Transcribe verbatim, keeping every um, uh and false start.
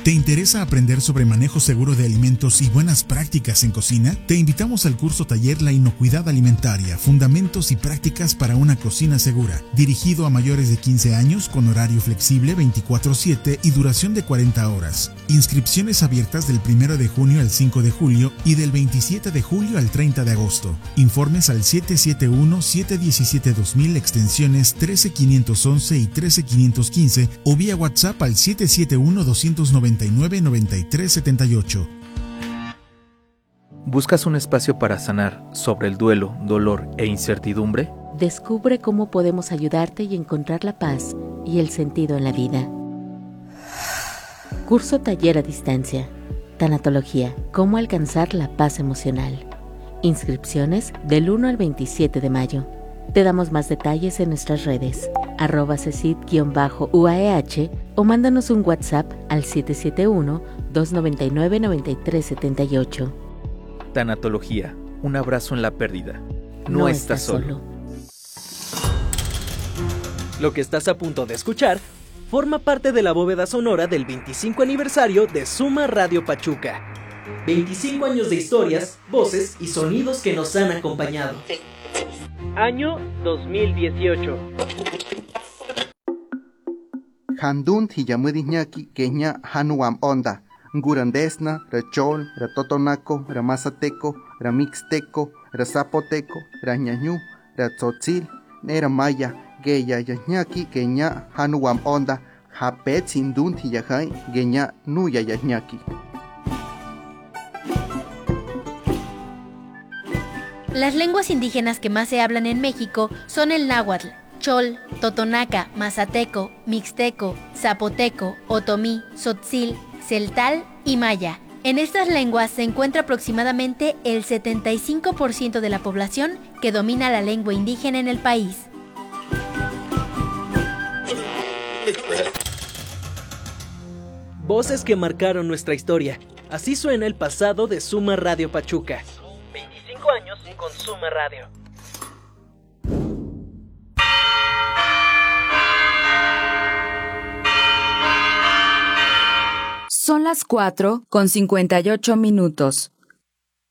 ¿Te interesa aprender sobre manejo seguro de alimentos y buenas prácticas en cocina? Te invitamos al curso taller La Inocuidad Alimentaria, Fundamentos y Prácticas para una Cocina Segura, dirigido a mayores de quince años con horario flexible veinticuatro siete y duración de cuarenta horas. Inscripciones abiertas del primero de junio al cinco de julio y del veintisiete de julio al treinta de agosto. Informes al siete siete uno, siete uno siete, dos mil extensiones trece quinientos once y trece quinientos quince o vía WhatsApp al siete siete uno, dos nueve nueve, nueve tres siete ocho. ¿Buscas un espacio para sanar sobre el duelo, dolor e incertidumbre? Descubre cómo podemos ayudarte y encontrar la paz y el sentido en la vida. Curso taller a distancia. Tanatología. Cómo alcanzar la paz emocional. Inscripciones del uno al veintisiete de mayo. Te damos más detalles en nuestras redes, arroba cesid-U A E H o mándanos un WhatsApp al siete siete uno, dos nueve nueve, nueve tres siete ocho. Tanatología, un abrazo en la pérdida. No, No estás estás solo. solo. Lo que estás a punto de escuchar forma parte de la bóveda sonora del veinticinco aniversario de Suma Radio Pachuca. veinticinco años de historias, voces y sonidos que nos han acompañado. Año dos mil dieciocho. Handun Tiyamudinaki Kenya Hanuam Onda, Ngurandesna, Rachol, Ratotonaco, Ramazateco, Ramixteco, Razapoteco, Rañañu, Ratzotzil, Nera Maya, Geya Yanyaki Kenya Hanuam Onda, Japet Sindun Tiyahai, Genya Nuya Yanyaki. Las lenguas indígenas que más se hablan en México son el náhuatl, chol, totonaca, mazateco, mixteco, zapoteco, otomí, tzotzil, celtal y maya. En estas lenguas se encuentra aproximadamente el setenta y cinco por ciento de la población que domina la lengua indígena en el país. Voces que marcaron nuestra historia. Así suena el pasado de Suma Radio Pachuca. veinticinco años con Suma Radio. Son las cuatro con cincuenta y ocho minutos.